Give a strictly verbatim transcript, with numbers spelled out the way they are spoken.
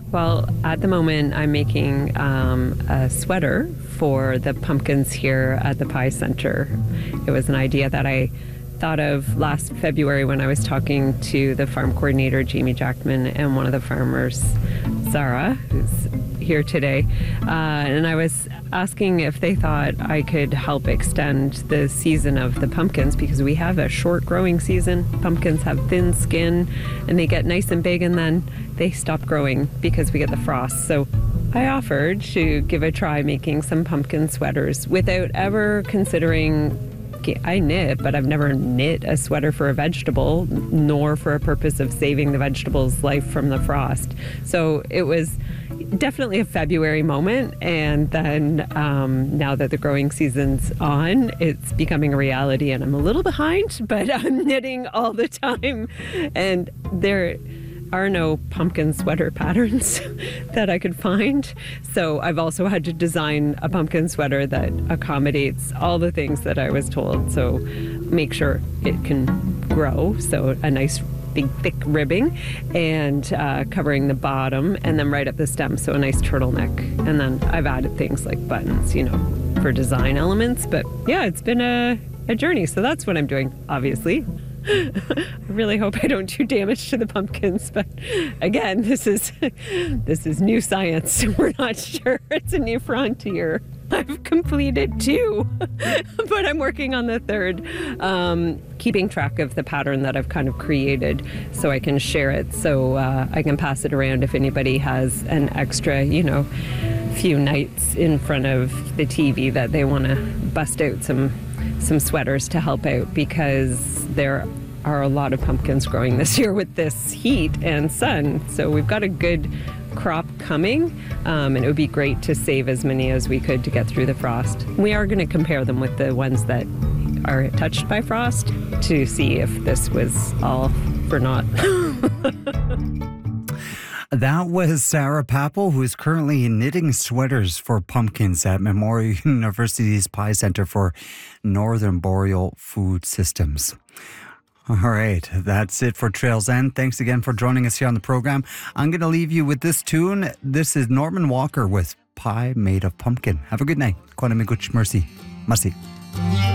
Well, at the moment, I'm making um, a sweater for the pumpkins here at the Pie Center. It was an idea that I thought of last February when I was talking to the farm coordinator, Jamie Jackman, and one of the farmers, Zara, who's here today. Uh, and I was asking if they thought I could help extend the season of the pumpkins, because we have a short growing season. Pumpkins have thin skin and they get nice and big, and then they stop growing because we get the frost. So I offered to give a try making some pumpkin sweaters without ever considering. I knit, but I've never knit a sweater for a vegetable, nor for a purpose of saving the vegetable's life from the frost. So it was definitely a February moment, and then um, now that the growing season's on, it's becoming a reality, and I'm a little behind, but I'm knitting all the time, and there are no pumpkin sweater patterns that I could find. So I've also had to design a pumpkin sweater that accommodates all the things that I was told. So make sure it can grow, so a nice big thick ribbing, and uh, covering the bottom, and then right up the stem, so a nice turtleneck. And then I've added things like buttons, you know, for design elements. But yeah, it's been a, a journey. So that's what I'm doing, obviously. I really hope I don't do damage to the pumpkins, but again, this is this is new science. We're not sure. It's a new frontier. I've completed two, but I'm working on the third, um, keeping track of the pattern that I've kind of created so I can share it, so uh, I can pass it around if anybody has an extra, you know, few nights in front of the T V that they want to bust out some some sweaters to help out, because there are a lot of pumpkins growing this year with this heat and sun. So we've got a good crop coming, um, and it would be great to save as many as we could to get through the frost. We are going to compare them with the ones that are touched by frost to see if this was all for naught. That was Sarah Papel, who is currently knitting sweaters for pumpkins at Memorial University's Pie Center for Northern Boreal Food Systems. All right, that's it for Trails End. Thanks again for joining us here on the program. I'm going to leave you with this tune. This is Norman Walker with Pie Made of Pumpkin. Have a good night. Kwana Miguch Mercy. Mercy.